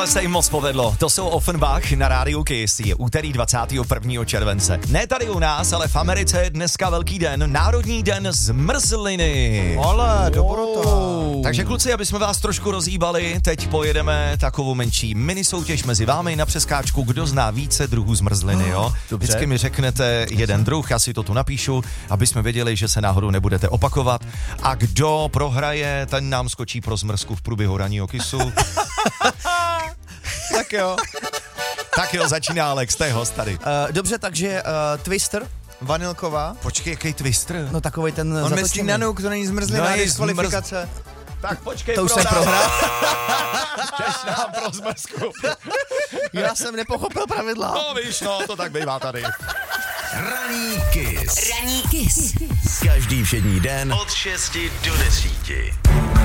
Tohle se jim moc povedlo. To jsou Offenbach na rádiu Kiss. Je úterý 21. července. Ne tady u nás, ale v Americe je dneska velký den. Národní den zmrzliny. Ale, dobrota. Takže kluci, aby jsme vás trošku rozhýbali, teď pojedeme takovou menší mini soutěž mezi vámi na přeskáčku, kdo zná více druhů zmrzliny, jo? Dobře. Vždycky mi řeknete jeden druh, já si to tu napíšu, aby jsme věděli, že se náhodou nebudete opakovat. A kdo prohraje, ten nám skočí pro zmrzku v průběhu ranního Kissu. Tak jo. Tak jo, začíná Alex, to je host tady. Dobře, takže Twister, vanilková. Počkej, jaký twister? No takovej ten On myslí na nuk, to není zmrzlina, No, je diskvalifikace. Tak počkej, To už jsem prohrál. Jdeš nám pro zmrzku. Já jsem nepochopil pravidla. No víš, no, to tak bývá tady. Ranní Kiss. Ranní Kiss. Každý všední den od 6 do 10.